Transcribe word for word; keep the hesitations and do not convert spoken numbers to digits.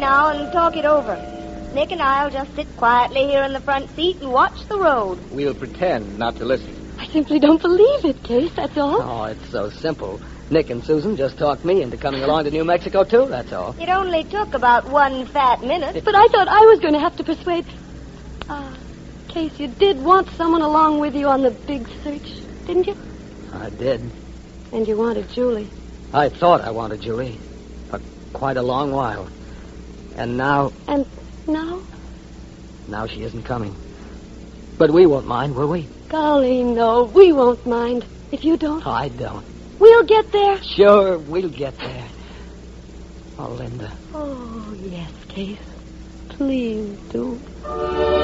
now and talk it over. Nick and I'll just sit quietly here in the front seat and watch the road. We'll pretend not to listen. I simply don't believe it, Case, that's all. Oh, it's so simple. Nick and Susan just talked me into coming along to New Mexico, too, that's all. It only took about one fat minute. But I thought I was going to have to persuade... Ah, Case, you did want someone along with you on the big search, didn't you? I did. And you wanted Julie. I thought I wanted Julie for quite a long while. And now... And now? Now she isn't coming. But we won't mind, will we? Golly, no, we won't mind. If you don't... I don't. We'll get there. Sure, we'll get there. Oh, Linda. Oh, yes, Case. Please do.